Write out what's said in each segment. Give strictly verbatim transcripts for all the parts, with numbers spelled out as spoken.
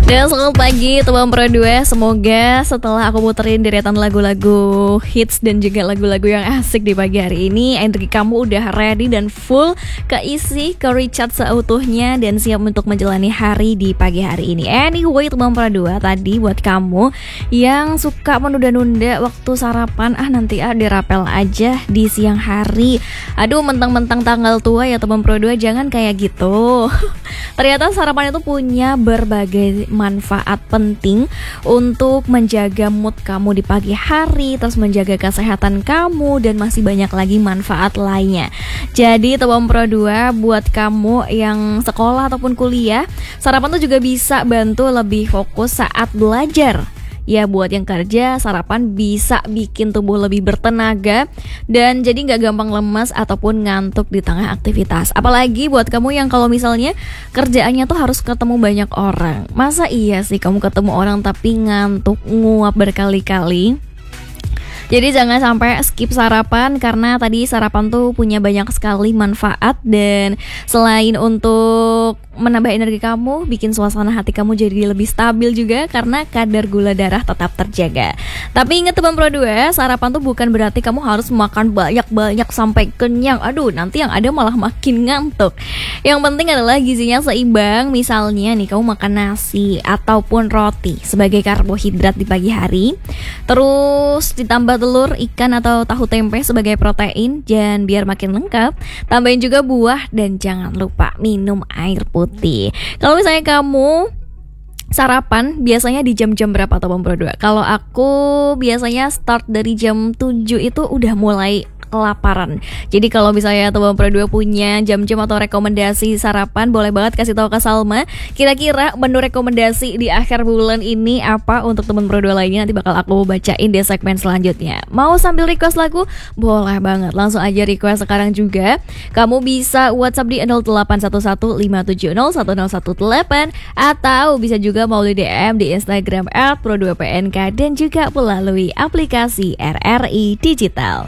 Dan selamat pagi teman Pro dua. Semoga setelah aku muterin deretan lagu-lagu hits dan juga lagu-lagu yang asik di pagi hari ini, energi kamu udah ready dan full, keisi, ke recharge seutuhnya dan siap untuk menjalani hari di pagi hari ini. Anyway teman Pro dua, tadi buat kamu yang suka menunda-nunda waktu sarapan, ah nanti ah dirapel aja di siang hari. Aduh, mentang-mentang tanggal tua ya teman Pro dua, jangan kayak gitu. Ternyata sarapan itu punya berbagai manfaat penting untuk menjaga mood kamu di pagi hari, terus menjaga kesehatan kamu, dan masih banyak lagi manfaat lainnya. Jadi teman Pro dua, buat kamu yang sekolah ataupun kuliah, sarapan tuh juga bisa bantu lebih fokus saat belajar. Ya, buat yang kerja, sarapan bisa bikin tubuh lebih bertenaga dan jadi nggak gampang lemas ataupun ngantuk di tengah aktivitas. Apalagi buat kamu yang kalau misalnya kerjaannya tuh harus ketemu banyak orang. Masa iya sih kamu ketemu orang tapi ngantuk nguap berkali-kali? Jadi jangan sampai skip sarapan, karena tadi sarapan tuh punya banyak sekali manfaat. Dan selain untuk menambah energi kamu, bikin suasana hati kamu jadi lebih stabil juga, karena kadar gula darah tetap terjaga. Tapi ingat teman Pro dua, sarapan tuh bukan berarti kamu harus makan banyak-banyak sampai kenyang. Aduh, nanti yang ada malah makin ngantuk. Yang penting adalah gizinya seimbang. Misalnya nih, kamu makan nasi ataupun roti sebagai karbohidrat di pagi hari, terus ditambah telur, ikan atau tahu tempe sebagai protein, dan biar makin lengkap, tambahin juga buah dan jangan lupa minum air putih. Kalau misalnya kamu sarapan biasanya di jam-jam berapa teman Pro dua? Kalau aku biasanya start dari jam tujuh itu udah mulai kelaparan. Jadi kalau misalnya teman Pro dua punya jam-jam atau rekomendasi sarapan, boleh banget kasih tahu ke Salma. Kira-kira menu rekomendasi di akhir bulan ini apa untuk teman Pro dua lainnya, nanti bakal aku bacain di segmen selanjutnya. Mau sambil request lagu? Boleh banget, langsung aja request sekarang juga. Kamu bisa WhatsApp di nol delapan satu satu lima tujuh nol satu nol satu delapan, atau bisa juga mau di D M di Instagram at pro dua p n k, dan juga melalui aplikasi R R I Digital.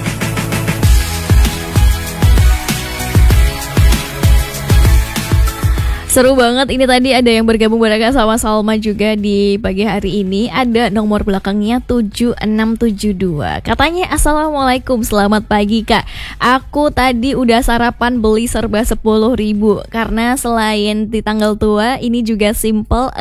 Seru banget ini, tadi ada yang bergabung bareng sama Salma juga di pagi hari ini. Ada nomor belakangnya tujuh enam tujuh dua. Katanya, assalamualaikum, selamat pagi kak. Aku tadi udah sarapan beli serba sepuluh ribu. Karena selain di tanggal tua, ini juga simple.